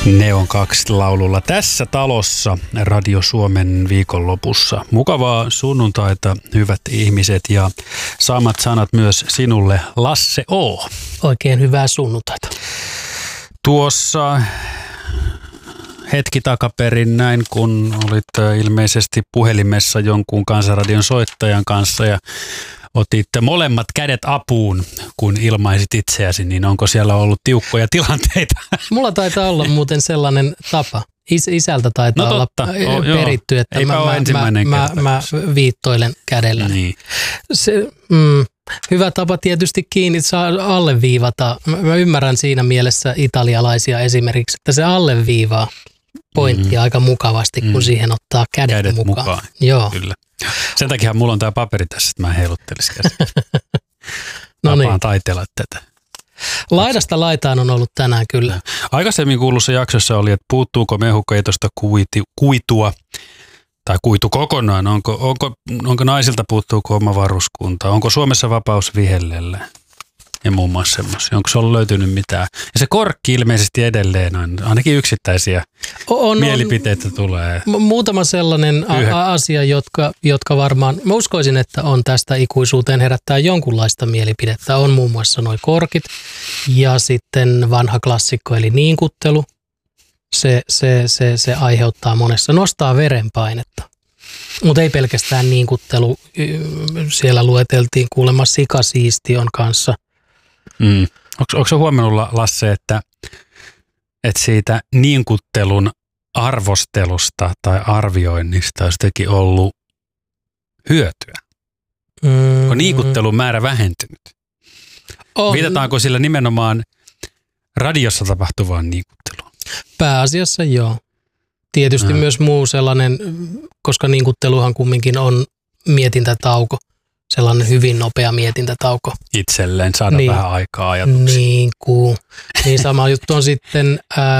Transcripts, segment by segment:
Neon 2 laululla tässä talossa Radio Suomen viikonlopussa. Mukavaa sunnuntaita, hyvät ihmiset, ja samat sanat myös sinulle, Lasse O. Oikein hyvää sunnuntaita. Tuossa hetki takaperin näin, kun olit ilmeisesti puhelimessa jonkun Kansanradion soittajan kanssa ja otitte molemmat kädet apuun, kun ilmaisit itseäsi, niin onko siellä ollut tiukkoja tilanteita? Mulla taitaa olla muuten sellainen tapa. Isältä taitaa olla peritty, että mä viittoilen kädellä. Niin. Hyvä tapa tietysti kiinni, saa alleviivata. Mä ymmärrän siinä mielessä italialaisia esimerkiksi, että se alleviivaa pointtia aika mukavasti, kun siihen ottaa kädet mukaan. Joo. Kyllä. Sen takia mulla on tää paperi tässä, että mä heiluttelisin käsin. No niin. Taitella tätä. Laidasta laitaan on ollut tänään kyllä. Aikaisemmin kuulussa jaksossa oli, että puuttuuko mehukeitosta kuitua tai kuitu kokonaan. Onko naisilta puuttuuko oma varuskunta? Onko Suomessa vapaus vihellelle? Ja muun muassa semmoisia. Onko se ollut löytynyt mitään? Ja se korkki ilmeisesti edelleen on. Ainakin yksittäisiä mielipiteitä tulee. Muutama sellainen asia, jotka varmaan, mä uskoisin, että on tästä ikuisuuteen herättää jonkunlaista mielipidettä. On muun muassa noi korkit ja sitten vanha klassikko eli niinkuttelu. Se aiheuttaa monessa, nostaa verenpainetta. Mutta ei pelkästään niinkuttelu. Siellä lueteltiin kuulemma sikasiistion kanssa. Onko se huomannut, Lasse, että siitä niinkuttelun arvostelusta tai arvioinnista olisi jotenkin ollut hyötyä? Onko niinkuttelun määrä vähentynyt? Viitataanko sillä nimenomaan radiossa tapahtuvaan niinkutteluun? Pääasiassa joo. Tietysti myös muu sellainen, koska niinkutteluhan kumminkin on mietintätauko. Sellainen hyvin nopea mietintätauko. Itselleen saada vähän aikaa ajatuksiin. Niin sama juttu on sitten,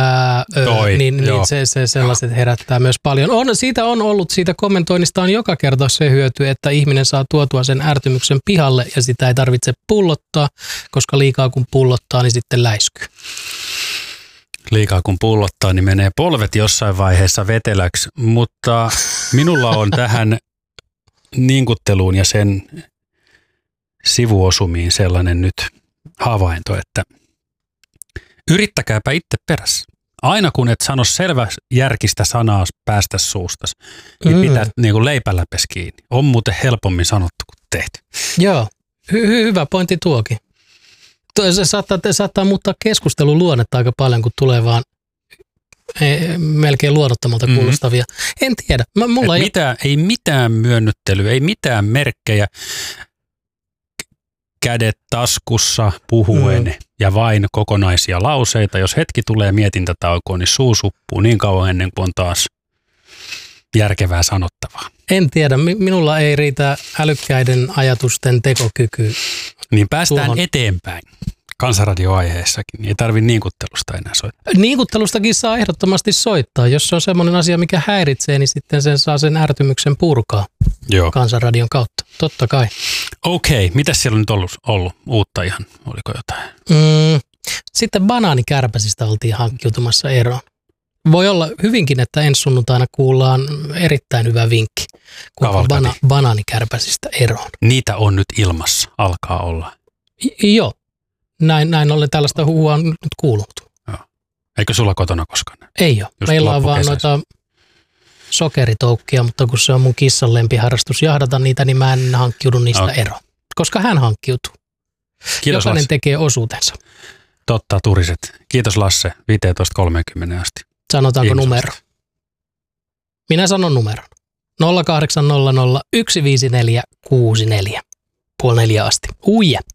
se sellaiset herättää myös paljon. Siitä on ollut, siitä kommentoinnista on joka kerta se hyöty, että ihminen saa tuotua sen ärtymyksen pihalle ja sitä ei tarvitse pullottaa, koska liikaa kun pullottaa, niin sitten läiskyy. Liikaa kun pullottaa, niin menee polvet jossain vaiheessa veteläksi, mutta minulla on tähän niinkutteluun ja sen sivuosumiin sellainen nyt havainto, että yrittäkääpä itse perässä. Aina kun et sano selväjärkistä sanaa päästä suustas, niin pitää niin kuin leipäläpes kiinni. On muuten helpommin sanottu kuin tehty. Joo, hyvä pointti tuokin. Se saattaa muuttaa keskustelun luonnetta aika paljon, kun tulee vaan melkein luonnottomalta kuulostavia. En tiedä. Ei mitään myönnyttelyä, ei mitään merkkejä. Kädet taskussa puhuen ja vain kokonaisia lauseita. Jos hetki tulee mietintätaukoon, niin suu suppuu niin kauan ennen kuin on taas järkevää sanottavaa. En tiedä. Minulla ei riitä älykkäiden ajatusten tekokyky. Niin päästään eteenpäin. Kansanradio-aiheessakin. Ei tarvitse niinkuttelusta enää soittaa. Niinkuttelustakin saa ehdottomasti soittaa. Jos se on semmoinen asia, mikä häiritsee, niin sitten sen saa sen ärtymyksen purkaa. Joo. Kansanradion kautta. Totta kai. Okei. Mitäs siellä on nyt ollut uutta ihan? Oliko jotain? Sitten banaanikärpäsistä oltiin hankkiutumassa eroon. Voi olla hyvinkin, että ensi sunnuntaina kuullaan erittäin hyvä vinkki, kun banaanikärpäsistä eroon. Niitä on nyt ilmassa. Alkaa olla. Joo. Näin ollen tällaista huhua on nyt kuulunut. Joo. Eikö sulla kotona koskaan? Ei ole. Just meillä on vaan noita sokeritoukkia, mutta kun se on mun kissan lempiharrastus jahdata niitä, niin mä en hankkiudu niistä eroon. Koska hän hankkiutuu. Kiitos, jokainen Lasse. tekee osuutensa. Totta, turiset. Kiitos, Lasse. 15.30 asti. Sanotaanko numero? Minä sanon numeron. 0800 154 64. 3:30 asti. Uija.